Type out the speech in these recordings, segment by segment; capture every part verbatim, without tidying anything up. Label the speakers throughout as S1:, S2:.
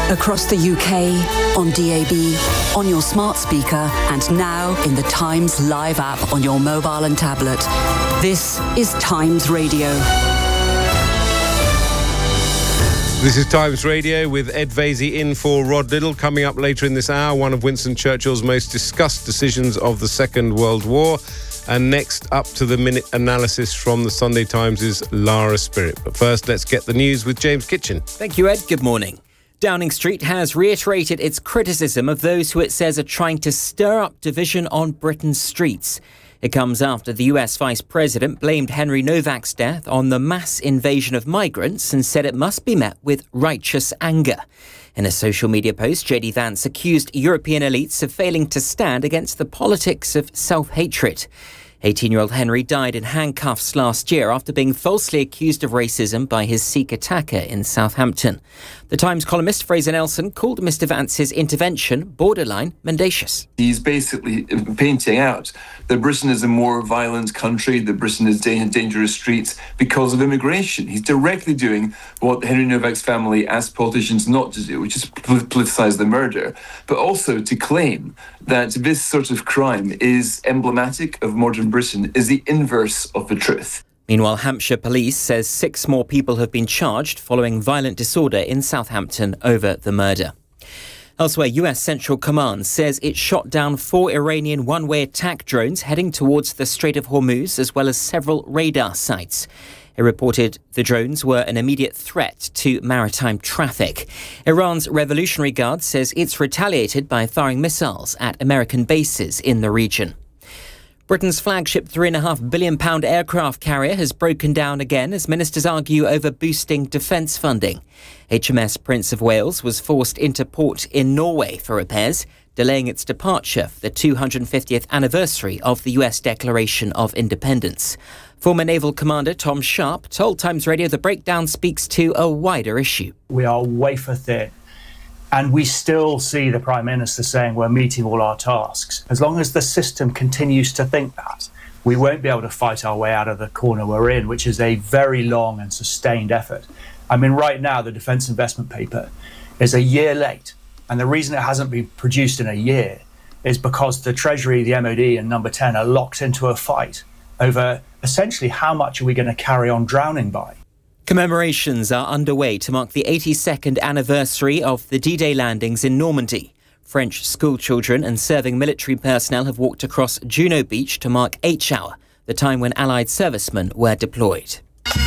S1: Across the U K, on D A B, on your smart speaker, and now in the Times Live app on your mobile and tablet. This is Times Radio.
S2: This is Times Radio with Ed Vaizey in for Rod Liddle. Coming up later in this hour, one of Winston Churchill's most discussed decisions of the Second World War. And next, up to the minute analysis from the Sunday Times is Lara Spirit. But first, let's get the news with James Kitchen.
S3: Thank you, Ed. Good morning. Downing Street has reiterated its criticism of those who it says are trying to stir up division on Britain's streets. It comes after the U S Vice President blamed Henry Novak's death on the mass invasion of migrants and said it must be met with righteous anger. In a social media post, J D Vance accused European elites of failing to stand against the politics of self-hatred. eighteen-year-old Henry died in handcuffs last year after being falsely accused of racism by his Sikh attacker in Southampton. The Times columnist Fraser Nelson called Mister Vance's intervention borderline mendacious.
S4: He's basically painting out that Britain is a more violent country, that Britain is in dangerous streets because of immigration. He's directly doing what Henry Novak's family asked politicians not to do, which is politicise the murder, but also to claim that this sort of crime is emblematic of modern Britain, is the inverse of the truth.
S3: Meanwhile, Hampshire Police says six more people have been charged following violent disorder in Southampton over the murder. Elsewhere, U S Central Command says it shot down four Iranian one-way attack drones heading towards the Strait of Hormuz, as well as several radar sites. It reported the drones were an immediate threat to maritime traffic. Iran's Revolutionary Guard says it's retaliated by firing missiles at American bases in the region. Britain's flagship three point five billion pounds aircraft carrier has broken down again as ministers argue over boosting defence funding. H M S Prince of Wales was forced into port in Norway for repairs, delaying its departure for the two hundred fiftieth anniversary of the U S Declaration of Independence. Former Naval Commander Tom Sharp told Times Radio the breakdown speaks to a wider issue.
S5: We are wafer thin. And we still see the Prime Minister saying we're meeting all our tasks. As long as the system continues to think that, we won't be able to fight our way out of the corner we're in, which is a very long and sustained effort. I mean, right now, the Defence Investment Paper is a year late. And the reason it hasn't been produced in a year is because the Treasury, the M O D and Number ten are locked into a fight over essentially how much are we going to carry on drowning by.
S3: Commemorations are underway to mark the eighty-second anniversary of the D-Day landings in Normandy. French schoolchildren and serving military personnel have walked across Juno Beach to mark H-Hour, the time when Allied servicemen were deployed.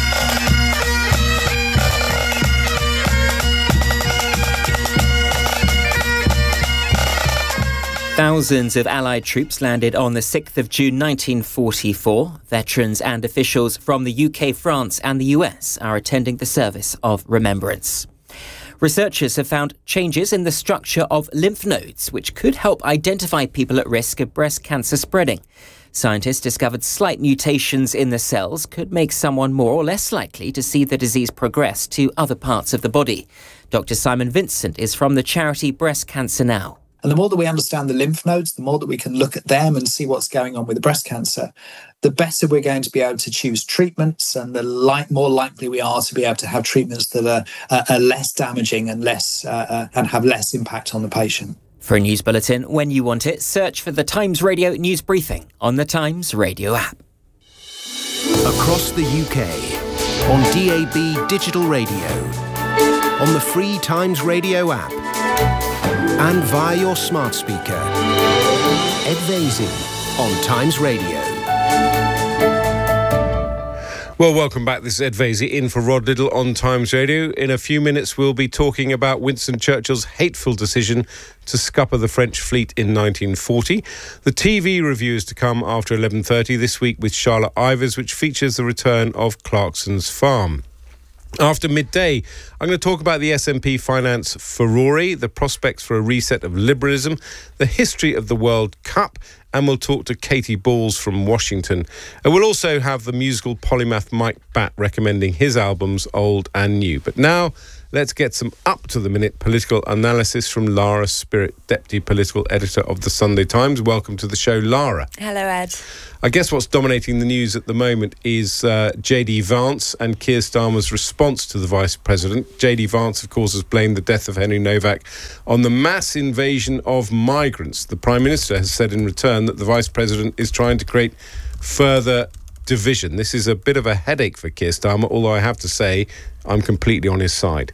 S3: Thousands of Allied troops landed on the sixth of June nineteen forty-four. Veterans and officials from the U K, France and the U S are attending the service of remembrance. Researchers have found changes in the structure of lymph nodes, which could help identify people at risk of breast cancer spreading. Scientists discovered slight mutations in the cells could make someone more or less likely to see the disease progress to other parts of the body. Doctor Simon Vincent is from the charity Breast Cancer Now.
S6: And the more that we understand the lymph nodes, the more that we can look at them and see what's going on with the breast cancer, the better we're going to be able to choose treatments, and the li- more likely we are to be able to have treatments that are, uh, are less damaging and less uh, uh, and have less impact on the patient.
S3: For a news bulletin, when you want it, search for the Times Radio News Briefing on the Times Radio app.
S7: Across the U K, on D A B Digital Radio, on the free Times Radio app, and via your smart speaker. Ed Vaizey on Times Radio.
S2: Well, welcome back. This is Ed Vaizey in for Rod Liddle on Times Radio. In a few minutes, we'll be talking about Winston Churchill's hateful decision to scupper the French fleet in nineteen forty. The T V review is to come after eleven thirty this week with Charlotte Ivers, which features the return of Clarkson's Farm. After midday, I'm going to talk about the S and P finance furore, the prospects for a reset of liberalism, the history of the World Cup, and we'll talk to Katie Balls from Washington. And we'll also have the musical polymath Mike Batt recommending his albums Old and New. But now, let's get some up-to-the-minute political analysis from Lara Spirit, Deputy Political Editor of The Sunday Times. Welcome to the show, Lara.
S8: Hello, Ed.
S2: I guess what's dominating the news at the moment is uh, J D Vance and Keir Starmer's response to the Vice President. J D Vance, of course, has blamed the death of Henry Novak on the mass invasion of migrants. The Prime Minister has said in return that the Vice President is trying to create further division. This is a bit of a headache for Keir Starmer, although I have to say I'm completely on his side.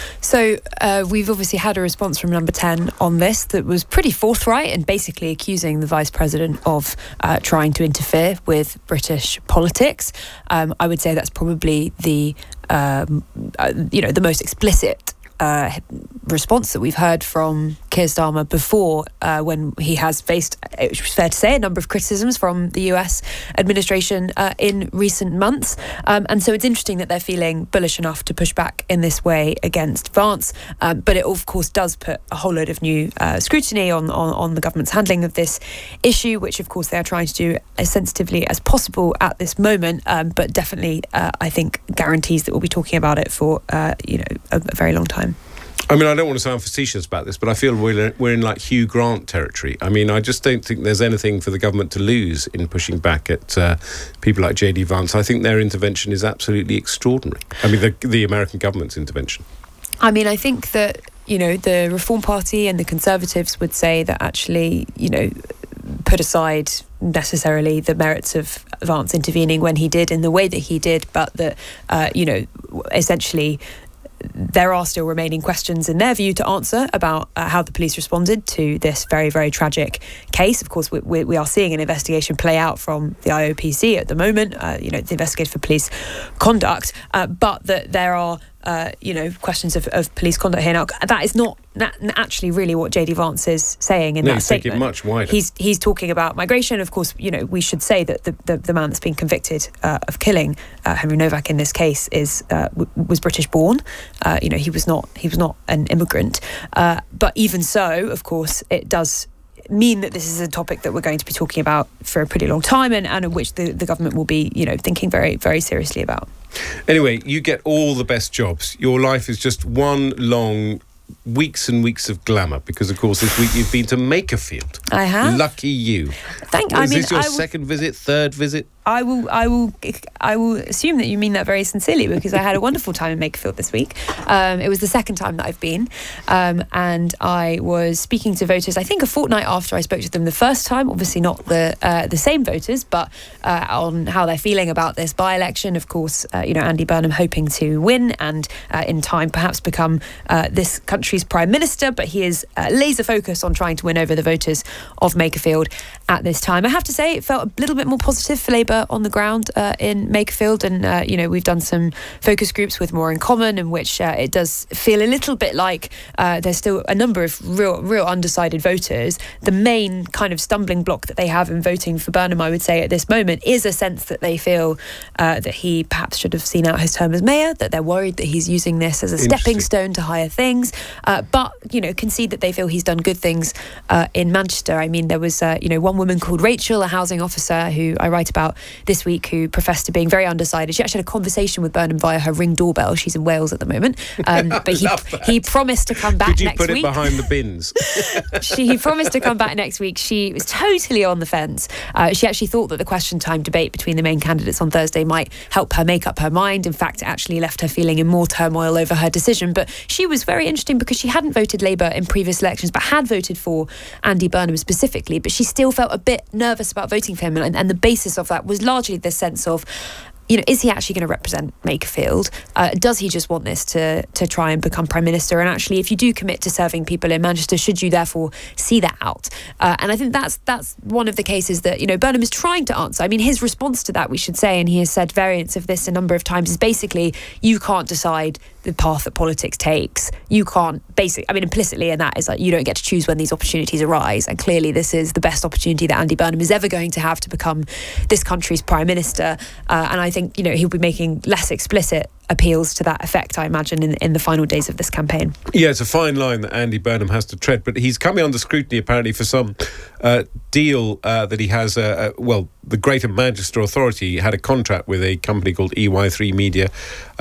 S8: So uh, we've obviously had a response from Number ten on this that was pretty forthright and basically accusing the Vice President of uh, trying to interfere with British politics. Um, I would say that's probably the um, uh, you know the most explicit uh, response that we've heard from Keir Starmer before, uh, when he has faced, it's fair to say, a number of criticisms from the U S administration uh, in recent months. Um, and so it's interesting that they're feeling bullish enough to push back in this way against Vance. Um, but it, of course, does put a whole load of new uh, scrutiny on, on, on the government's handling of this issue, which, of course, they are trying to do as sensitively as possible at this moment. Um, but definitely, uh, I think, guarantees that we'll be talking about it for, uh, you know, a, a very long time.
S2: I mean, I don't want to sound facetious about this, but I feel we're, we're in like Hugh Grant territory. I mean, I just don't think there's anything for the government to lose in pushing back at uh, people like J D Vance. I think their intervention is absolutely extraordinary. I mean, the, the American government's intervention.
S8: I mean, I think that, you know, the Reform Party and the Conservatives would say that actually, you know, put aside necessarily the merits of Vance intervening when he did in the way that he did, but that, uh, you know, essentially there are still remaining questions in their view to answer about uh, how the police responded to this very, very tragic case. Of course, we, we, we are seeing an investigation play out from the I O P C at the moment, uh, you know, the investigator for police conduct, uh, but that there are Uh, you know, questions of, of police conduct here. Now, that is not na- actually really what J D Vance is saying in
S2: no,
S8: that
S2: he's
S8: statement.
S2: Taking it much wider.
S8: He's he's talking about migration. Of course, you know, we should say that the, the, the man that's been convicted uh, of killing uh, Henry Novak in this case is uh, w- was British born. Uh, you know, he was not he was not an immigrant. Uh, but even so, of course, it does mean that this is a topic that we're going to be talking about for a pretty long time, and, and of which the, the government will be, you know, thinking very, very seriously about.
S2: Anyway, you get all the best jobs. Your life is just one long weeks and weeks of glamour, because, of course, this week you've been to Makerfield.
S8: I have.
S2: Lucky you.
S8: Thank.
S2: Is
S8: I mean,
S2: this your
S8: I w-
S2: second visit, third visit?
S8: I will, I will, I will assume that you mean that very sincerely, because I had a wonderful time in Makerfield this week. Um, it was the second time that I've been, um, and I was speaking to voters, I think a fortnight after I spoke to them the first time. Obviously not the uh, the same voters, but uh, on how they're feeling about this by-election. Of course, uh, you know, Andy Burnham hoping to win and uh, in time perhaps become uh, this country's Prime Minister, but he is uh, laser focused on trying to win over the voters of Makerfield at this time. I have to say, it felt a little bit more positive for Labour on the ground uh, in Makerfield, and uh, you know, we've done some focus groups with More in Common, in which uh, it does feel a little bit like uh, there's still a number of real real undecided voters. The main kind of stumbling block that they have in voting for Burnham, I would say, at this moment is a sense that they feel uh, that he perhaps should have seen out his term as mayor, that they're worried that he's using this as a stepping stone to higher things, uh, but you know, concede that they feel he's done good things uh, in Manchester. I mean, there was uh, you know, one woman called Rachel, a housing officer who I write about this week, who professed to being very undecided. She actually had a conversation with Burnham via her Ring doorbell. She's in Wales at the moment, um, but he he promised to come back
S2: Could you
S8: next
S2: put
S8: week.
S2: it behind the bins?
S8: she he promised to come back next week. She was totally on the fence. Uh, she actually thought that the question time debate between the main candidates on Thursday might help her make up her mind. In fact, it actually left her feeling in more turmoil over her decision. But she was very interesting because she hadn't voted Labour in previous elections, but had voted for Andy Burnham specifically. But she still felt a bit nervous about voting for him, and, and the basis of that was largely this sense of, you know, is he actually going to represent Makerfield? Uh, does he just want this to to try and become Prime Minister? And actually, if you do commit to serving people in Manchester, should you therefore see that out? Uh, and I think that's that's one of the cases that, you know, Burnham is trying to answer. I mean, his response to that, we should say, and he has said variants of this a number of times, is basically, you can't decide the path that politics takes. You can't basically, I mean, implicitly in that is like, you don't get to choose when these opportunities arise. And clearly this is the best opportunity that Andy Burnham is ever going to have to become this country's Prime Minister. Uh, and I think, you know, he'll be making less explicit appeals to that effect, I imagine, in, in the final days of this campaign.
S2: Yeah, it's a fine line that Andy Burnham has to tread, but he's coming under scrutiny apparently for some uh, deal uh, that he has, uh, uh, well, the Greater Manchester Authority had a contract with a company called E Y three Media, uh,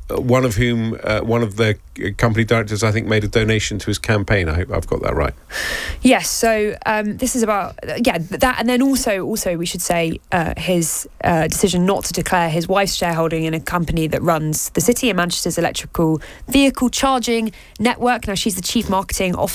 S2: one of whom, uh, one of the company directors, I think, made a donation to his campaign. I hope I've got that right.
S8: Yes, so um, this is about, yeah, that, and then also, also we should say uh, his uh, decision not to declare his wife's shareholding in a company that runs the City and Manchester's electrical vehicle charging network. Now, she's the chief marketing officer